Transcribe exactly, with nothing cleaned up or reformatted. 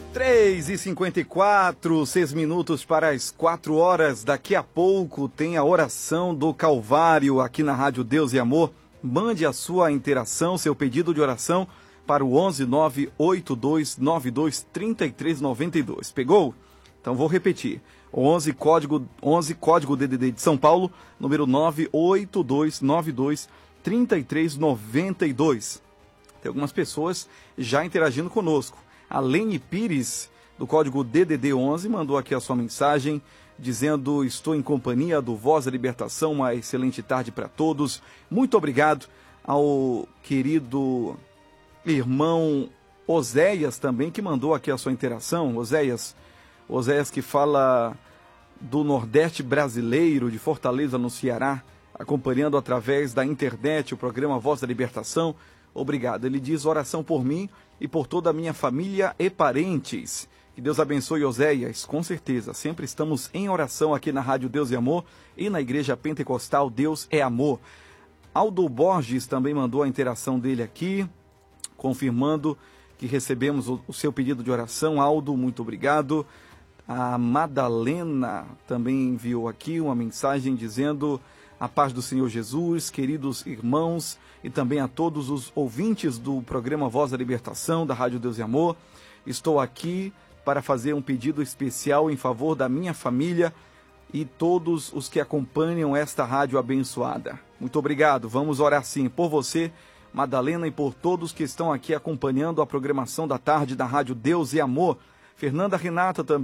três e cinquenta e quatro, seis minutos para as quatro horas. Daqui a pouco tem a oração do Calvário aqui na Rádio Deus e Amor. Mande a sua interação, seu pedido de oração para o onze nove oito dois nove dois três três nove dois. Pegou? Então vou repetir. onze código, onze código D D D de São Paulo, número nove oito dois nove dois três três nove dois. Tem algumas pessoas já interagindo conosco. A Lene Pires, do código D D D onze, mandou aqui a sua mensagem, dizendo: estou em companhia do Voz da Libertação, uma excelente tarde para todos. Muito obrigado ao querido irmão Oséias também, que mandou aqui a sua interação. Oséias, Oséias que fala do Nordeste brasileiro, de Fortaleza, no Ceará, acompanhando através da internet o programa Voz da Libertação. Obrigado. Ele diz: oração por mim e por toda a minha família e parentes. Que Deus abençoe, Oséias. Com certeza, sempre estamos em oração aqui na Rádio Deus e Amor e na Igreja Pentecostal Deus é Amor. Aldo Borges também mandou a interação dele aqui, confirmando que recebemos o, o seu pedido de oração. Aldo, muito obrigado. A Madalena também enviou aqui uma mensagem dizendo: a paz do Senhor Jesus, queridos irmãos, e também a todos os ouvintes do programa Voz da Libertação, da Rádio Deus e Amor. Estou aqui para fazer um pedido especial em favor da minha família e todos os que acompanham esta rádio abençoada. Muito obrigado. Vamos orar sim por você, Madalena, e por todos que estão aqui acompanhando a programação da tarde da Rádio Deus e Amor. Fernanda Renata também.